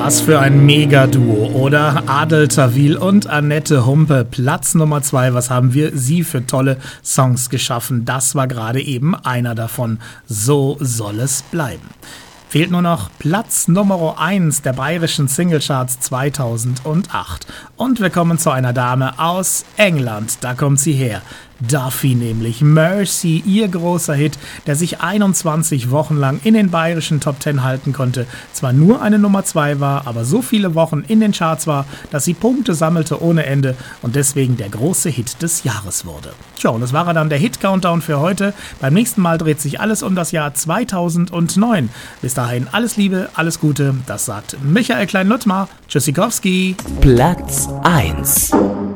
Was für ein Mega-Duo, oder? Adel Tawil und Annette Humpe, Platz Nummer 2. Was haben sie für tolle Songs geschaffen? Das war gerade eben einer davon. So soll es bleiben. Fehlt nur noch Platz Nummer 1 der bayerischen Singlecharts 2008. Und wir kommen zu einer Dame aus England. Da kommt sie her. Duffy nämlich. Mercy, ihr großer Hit, der sich 21 Wochen lang in den bayerischen Top 10 halten konnte. Zwar nur eine Nummer 2 war, aber so viele Wochen in den Charts war, dass sie Punkte sammelte ohne Ende und deswegen der große Hit des Jahres wurde. Tja, und das war dann der Hit-Countdown für heute. Beim nächsten Mal dreht sich alles um das Jahr 2009. Bis dahin alles Liebe, alles Gute. Das sagt Michael Klein-Luttmar. Tschüssikowski. Platz 1.